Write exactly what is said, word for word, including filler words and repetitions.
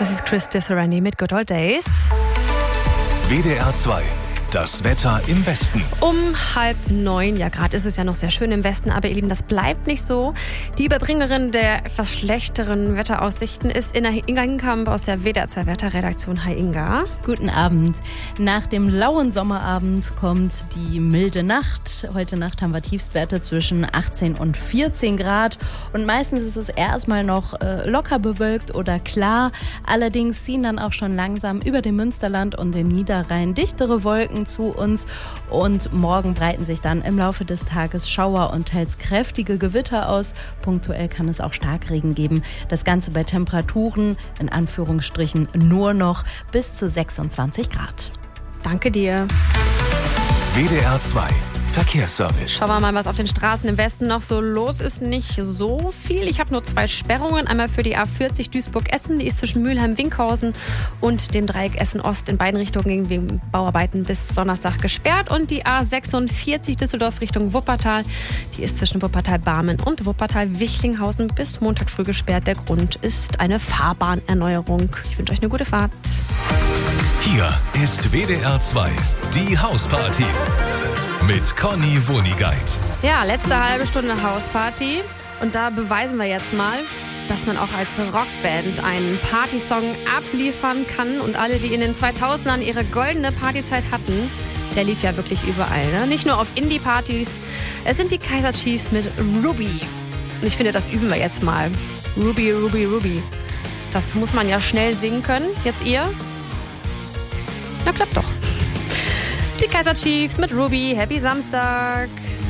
Das ist Chris Disarani mit Good Old Days. W D R zwei. Das Wetter im Westen. Um halb neun, ja gerade ist es ja noch sehr schön im Westen, aber ihr Lieben, das bleibt nicht so. Die Überbringerin der etwas schlechteren Wetteraussichten ist Inga Hinkamp aus der W D R zwei Wetterredaktion. Hi Inga. Guten Abend. Nach dem lauen Sommerabend kommt die milde Nacht. Heute Nacht haben wir Tiefstwerte zwischen achtzehn und vierzehn Grad und meistens ist es erstmal noch äh, locker bewölkt oder klar. Allerdings ziehen dann auch schon langsam über dem Münsterland und den Niederrhein dichtere Wolken zu uns und morgen breiten sich dann im Laufe des Tages Schauer und teils kräftige Gewitter aus. Punktuell kann es auch Starkregen geben. Das Ganze bei Temperaturen, in Anführungsstrichen, nur noch bis zu sechsundzwanzig Grad. Danke dir. W D R zwei. Verkehrsservice. Schauen wir mal, was auf den Straßen im Westen noch so los ist. Nicht so viel. Ich habe nur zwei Sperrungen. Einmal für die A vierzig Duisburg-Essen. Die ist zwischen Mülheim-Winkhausen und dem Dreieck Essen-Ost in beiden Richtungen wegen Bauarbeiten bis Donnerstag gesperrt. Und die A sechsundvierzig Düsseldorf Richtung Wuppertal. Die ist zwischen Wuppertal-Barmen und Wuppertal-Wichlinghausen bis Montag früh gesperrt. Der Grund ist eine Fahrbahnerneuerung. Ich wünsche euch eine gute Fahrt. Hier ist W D R zwei. Die Hausparty. Mit Conny Wonigkeit. Ja, letzte halbe Stunde Hausparty. Und da beweisen wir jetzt mal, dass man auch als Rockband einen Partysong abliefern kann. Und alle, die in den zweitausendern ihre goldene Partyzeit hatten, der lief ja wirklich überall. Ne? Nicht nur auf Indie-Partys. Es sind die Kaiser Chiefs mit Ruby. Und ich finde, das üben wir jetzt mal. Ruby, Ruby, Ruby. Das muss man ja schnell singen können. Jetzt ihr? Na, klappt doch. Die Kaiser Chiefs mit Ruby. Happy Samstag.